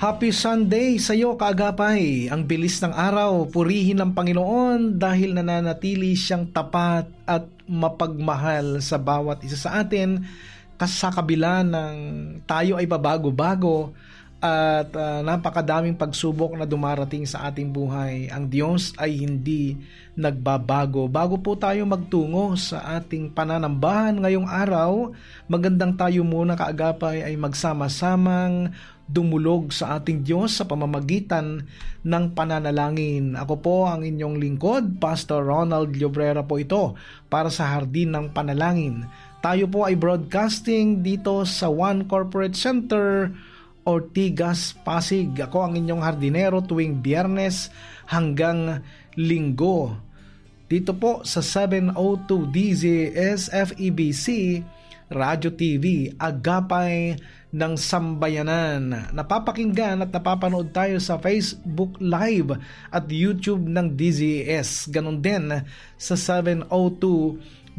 Happy Sunday sa iyo, kaagapay. Ang bilis ng araw, purihin ng Panginoon dahil nananatili siyang tapat at mapagmahal sa bawat isa sa atin sa kabila ng tayo ay babago-bago at napakadaming pagsubok na dumarating sa ating buhay. Ang Diyos ay hindi nagbabago. Bago po tayo magtungo sa ating pananambahan ngayong araw, magandang tayo muna, kaagapay, ay magsama-samang dumulog sa ating Diyos sa pamamagitan ng pananalangin. Ako po ang inyong lingkod, Pastor Ronald Llobrera po ito, para sa Hardin ng Panalangin. Tayo po ay broadcasting dito sa One Corporate Center, Ortigas, Pasig. Ako ang inyong hardinero tuwing Biyernes hanggang Linggo. Dito po sa 702 DZS FEBC Radio TV, Agapay ng Sambayanan. Napapakinggan at napapanood tayo sa Facebook Live at YouTube ng DZS. Ganon din sa 702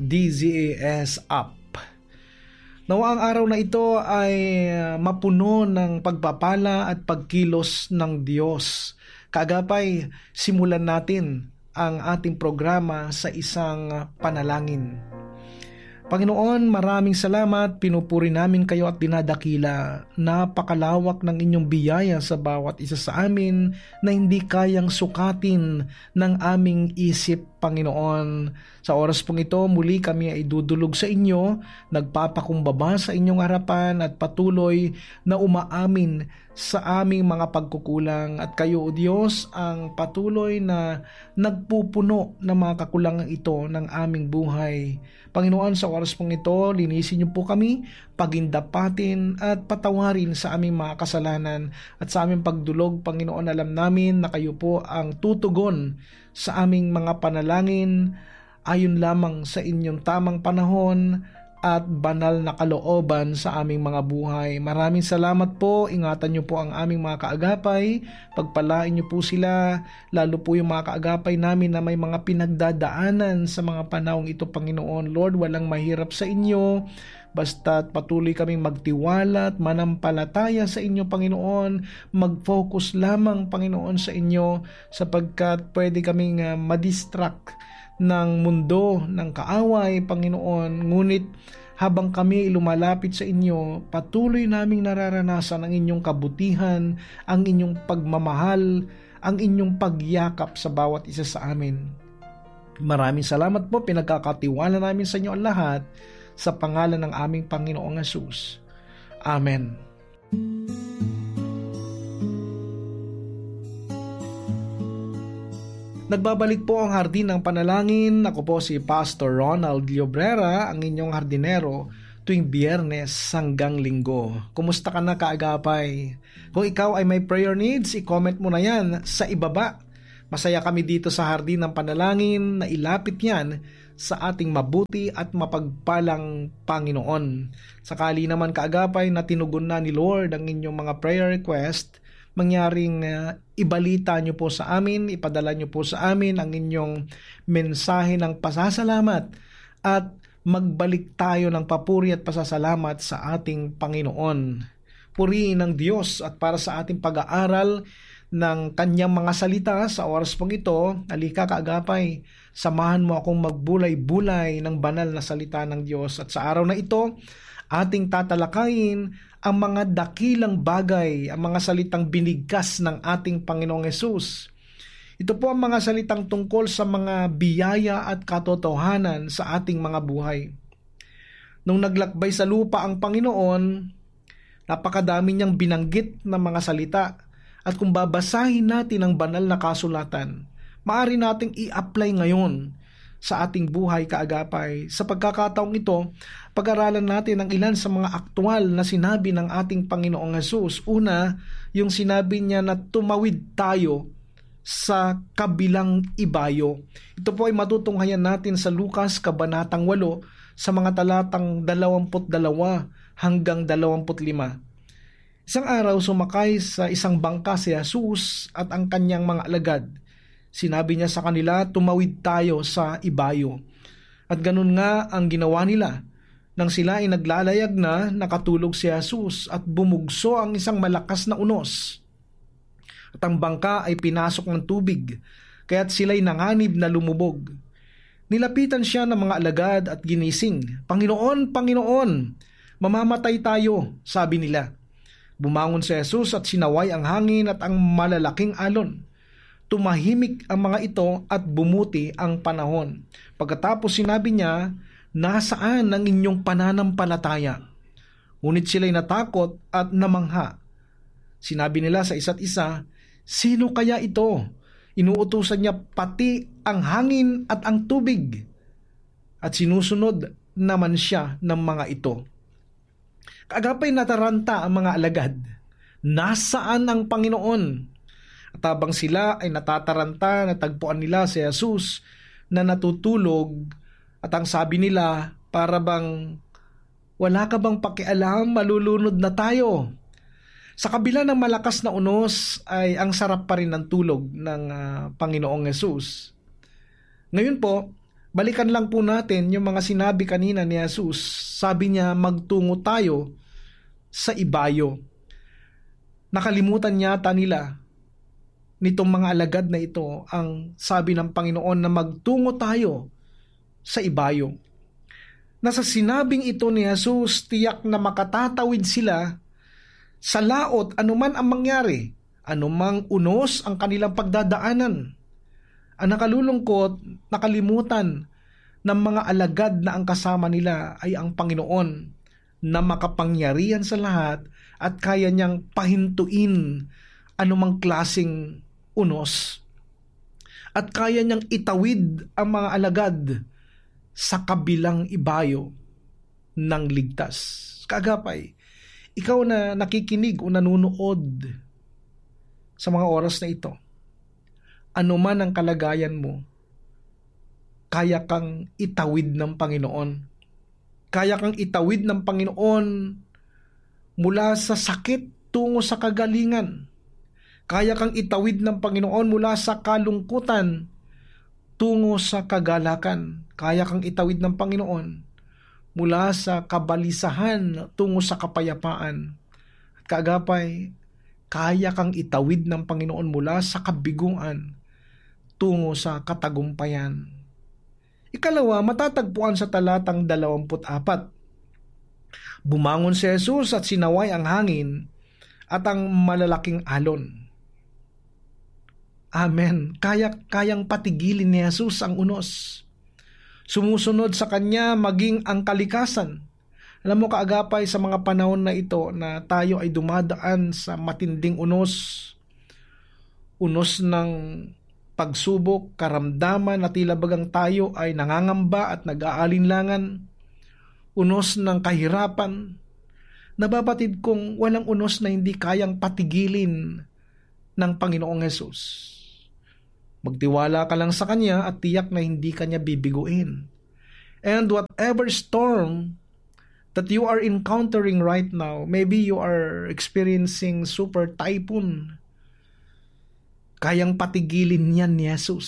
DZS app. Nawa ang araw na ito ay mapuno ng pagpapala at pagkilos ng Diyos. Kaagapay, simulan natin ang ating programa sa isang panalangin. Panginoon, maraming salamat, pinupuri namin kayo at dinadakila. Napakalawak ng inyong biyaya sa bawat isa sa amin na hindi kayang sukatin ng aming isip, Panginoon. Sa oras pong ito, muli kami ay dudulog sa inyo, nagpapakumbaba sa inyong harapan at patuloy na umaamin sa aming mga pagkukulang. At kayo, O Diyos, ang patuloy na nagpupuno ng mga kakulangan ito ng aming buhay. Panginoon, sa oras pong ito, linisin niyo po kami, pagindapatin at patawarin sa aming mga kasalanan. At sa aming pagdulog, Panginoon, alam namin na kayo po ang tutugon sa aming mga panalangin ayon lamang sa inyong tamang panahon at banal na kalooban sa aming mga buhay. Maraming salamat po. Ingatan niyo po ang aming mga kaagapay. Pagpalain niyo po sila, lalo po yung mga kaagapay namin na may mga pinagdadaanan sa mga panahong ito, Panginoon. Lord, walang mahirap sa inyo. Basta't patuloy kaming magtiwala at manampalataya sa inyo, Panginoon. Mag-focus lamang, Panginoon, sa inyo sapagkat pwede kaming madistract ng mundo, ng kaaway, Panginoon. Ngunit habang kami lumalapit sa inyo, patuloy naming nararanasan ang inyong kabutihan, ang inyong pagmamahal, ang inyong pagyakap sa bawat isa sa amin. Maraming salamat po, pinagkakatiwala namin sa inyo ang lahat sa pangalan ng aming Panginoong Hesus. Amen. Nagbabalik po ang Hardin ng Panalangin. Ako po si Pastor Ronald Llobrera, ang inyong hardinero tuwing Biyernes hanggang Linggo. Kumusta ka na, kaagapay? Kung ikaw ay may prayer needs, i-comment mo na yan sa ibaba. Masaya kami dito sa Hardin ng Panalangin na ilapit yan sa ating mabuti at mapagpalang Panginoon. Sakali naman, kaagapay, na tinugon na ni Lord ang inyong mga prayer request, mangyaring ibalita nyo po sa amin, ipadala nyo po sa amin ang inyong mensahe ng pasasalamat at magbalik tayo ng papuri at pasasalamat sa ating Panginoon. Purihin ng Diyos at para sa ating pag-aaral ng kanyang mga salita sa oras pong ito, halika, kaagapay, samahan mo akong magbulay-bulay ng banal na salita ng Diyos. At sa araw na ito, ating tatalakayin ang mga dakilang bagay, ang mga salitang binigkas ng ating Panginoong Hesus. Ito po ang mga salitang tungkol sa mga biyaya at katotohanan sa ating mga buhay. Nung naglakbay sa lupa ang Panginoon, napakadami niyang binanggit na mga salita. At kung babasahin natin ang banal na kasulatan, maaari nating i-apply ngayon sa ating buhay, kaagapay. Sa pagkakataong ito, pag-aralan natin ang ilan sa mga aktwal na sinabi ng ating Panginoong Hesus. Una, yung sinabi niya na tumawid tayo sa kabilang ibayo. Ito po ay matutunghayan natin sa Lucas Kabanatang 8 sa mga talatang 22 hanggang 25. Isang araw, sumakay sa isang bangka si Jesus at ang kanyang mga alagad. Sinabi niya sa kanila, tumawid tayo sa ibayo. At ganun nga ang ginawa nila. Nang sila ay naglalayag na, nakatulog si Jesus at bumugso ang isang malakas na unos. at ang bangka ay pinasok ng tubig, kaya't sila'y nanganib na lumubog. Nilapitan siya ng mga alagad at ginising. Panginoon, Panginoon, mamamatay tayo, sabi nila. Bumangon si Jesus at sinaway ang hangin at ang malalaking alon. Tumahimik ang mga ito at bumuti ang panahon. Pagkatapos sinabi niya, nasaan ang inyong pananampalataya? Ngunit sila'y natakot at namangha. Sinabi nila sa isa't isa, sino kaya ito? Inuutusan niya pati ang hangin at ang tubig. At sinusunod naman siya ng mga ito. Kaagapay nataranta ang mga alagad. Nasaan ang Panginoon? At habang sila ay natataranta, natagpuan nila si Jesus na natutulog at ang sabi nila, para bang wala ka bang pakialam, malulunod na tayo. Sa kabila ng malakas na unos ay ang sarap pa rin ng tulog ng Panginoong Jesus. Ngayon po, balikan lang po natin yung mga sinabi kanina ni Jesus. Sabi niya, magtungo tayo sa ibayo. Nakalimutan yata nila nitong mga alagad na ito ang sabi ng Panginoon na magtungo tayo sa ibayo. Nasa sinabing ito ni Jesus, tiyak na makatatawid sila sa laot anuman ang mangyari, anumang unos ang kanilang pagdadaanan. Ang nakalulungkot, nakalimutan ng mga alagad na ang kasama nila ay ang Panginoon na makapangyarihan sa lahat at kaya niyang pahintuin anumang klaseng unos. At kaya niyang itawid ang mga alagad sa kabilang ibayo ng ligtas. Kagapay, ikaw na nakikinig o nanunood sa mga oras na ito, ano man ang kalagayan mo, kaya kang itawid ng Panginoon. Kaya kang itawid ng Panginoon mula sa sakit tungo sa kagalingan. Kaya kang itawid ng Panginoon mula sa kalungkutan tungo sa kagalakan. Kaya kang itawid ng Panginoon mula sa kabalisahan tungo sa kapayapaan. At kaagapay, kaya kang itawid ng Panginoon mula sa kabiguan tungo sa katagumpayan. Ikalawa, matatagpuan sa talatang 24. Bumangon si Jesus at sinaway ang hangin at ang malalaking alon. Amen. Kayang patigilin ni Jesus ang unos. Sumusunod sa kanya maging ang kalikasan. Alam mo kaagapay, sa mga panahon na ito na tayo ay dumadaan sa matinding unos ng pagsubok, karamdaman na tila bagang tayo ay nangangamba at nag-aalinlangan, unos ng kahirapan, nababatid kong walang unos na hindi kayang patigilin ng Panginoong Hesus. Magtiwala ka lang sa Kanya at tiyak na hindi Kanya bibiguin. And whatever storm that you are encountering right now, maybe you are experiencing super typhoon, kayang patigilin yan ni Jesus.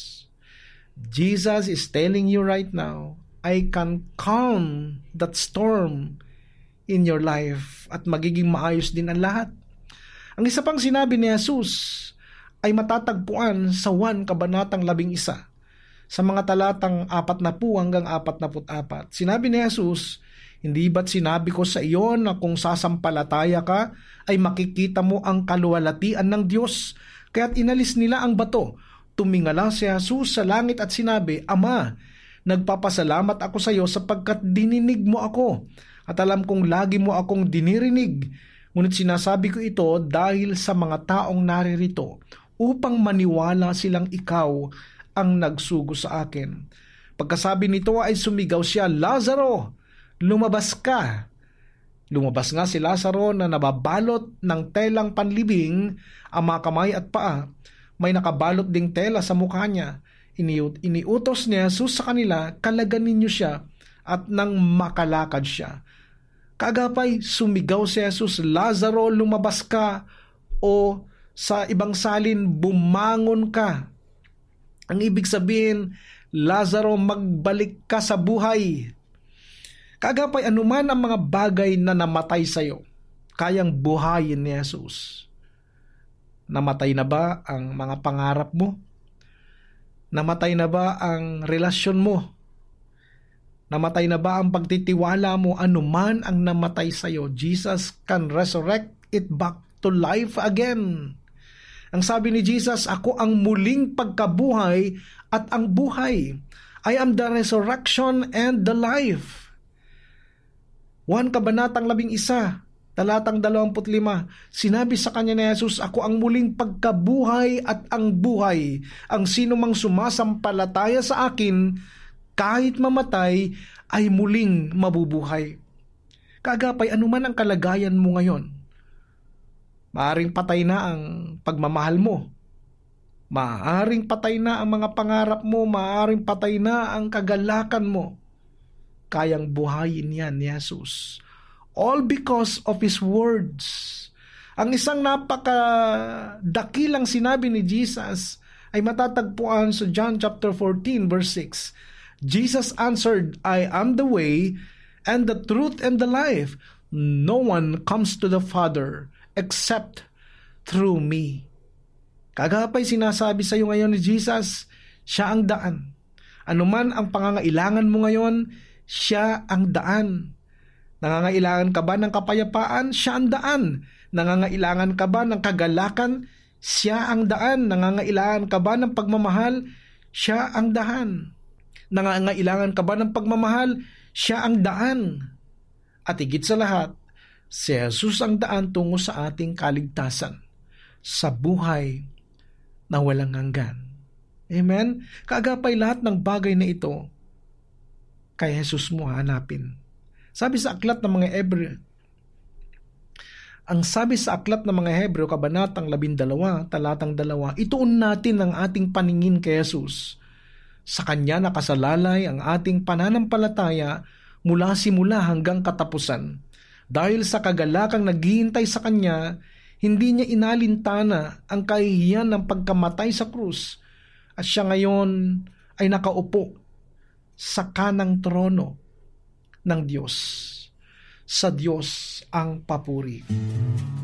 Jesus is telling you right now, I can calm that storm in your life at magiging maayos din ang lahat. Ang isa pang sinabi ni Jesus ay matatagpuan sa 1 Kabanatang 11 sa mga talatang 40 hanggang 44. Sinabi ni Jesus, hindi ba't sinabi ko sa iyo na kung sasampalataya ka ay makikita mo ang kaluwalhatian ng Diyos? Kaya't inalis nila ang bato. Tumingala si Jesus sa langit at sinabi, Ama, nagpapasalamat ako sa iyo sapagkat dininig mo ako at alam kong lagi mo akong dinirinig. Ngunit sinasabi ko ito dahil sa mga taong naririto upang maniwala silang ikaw ang nagsugo sa akin. Pagkasabi nito ay sumigaw siya, Lazaro, lumabas ka. Lumabas nga si Lazaro na nababalot ng telang panlibing ang mga kamay at paa. May nakabalot ding tela sa mukha niya. Iniutos ni Jesus sa kanila, kalaganin niyo siya at nang makalakad siya. Kaagapay, sumigaw si Jesus, Lazaro, lumabas ka, o sa ibang salin, bumangon ka. Ang ibig sabihin, Lazaro, magbalik ka sa buhay. Kaagapay, anuman ang mga bagay na namatay sa iyo, kayang buhayin ni Jesus. Namatay na ba ang mga pangarap mo? Namatay na ba ang relasyon mo? Namatay na ba ang pagtitiwala mo? Anuman ang namatay sa iyo, Jesus can resurrect it back to life again. Ang sabi ni Jesus, ako ang muling pagkabuhay at ang buhay. I am the resurrection and the life. 1 Kabanatang 11, talatang 25, sinabi sa kanya ni Jesus, ako ang muling pagkabuhay at ang buhay. Ang sino mang sumasampalataya sa akin, kahit mamatay, ay muling mabubuhay. Kaagapay, anuman ang kalagayan mo ngayon, maaring patay na ang pagmamahal mo, maaring patay na ang mga pangarap mo, maaring patay na ang kagalakan mo, kayang buhayin yan ni Jesus. All because of His words. Ang isang napakadakilang sinabi ni Jesus ay matatagpuan sa John chapter 14 verse 6. Jesus answered, I am the way and the truth and the life. No one comes to the Father except through me. Kagapay sinasabi sa iyo ngayon ni Jesus, siya ang daan. Anuman ang pangangailangan mo ngayon, siya ang daan. Nangangailangan ka ba ng kapayapaan? Siya ang daan. Nangangailangan ka ba ng kagalakan? Siya ang daan. Nangangailangan ka ba ng pagmamahal? Siya ang daan. Nangangailangan ka ba ng pagmamahal? Siya ang daan. At higit sa lahat, si Jesus ang daan tungo sa ating kaligtasan, sa buhay na walang hanggan. Amen? Kaagapay lahat ng bagay na ito, kay Jesus mo hanapin. Sabi sa aklat ng mga Hebreo, kabanatang 12, talatang 2, ituon natin ang ating paningin kay Jesus. Sa Kanya nakasalalay ang ating pananampalataya mula simula hanggang katapusan. Dahil sa kagalakang naghihintay sa Kanya, hindi niya inalintana ang kahihiyan ng pagkamatay sa krus, at siya ngayon ay nakaupo sa kanang trono ng Diyos. Sa Diyos ang papuri.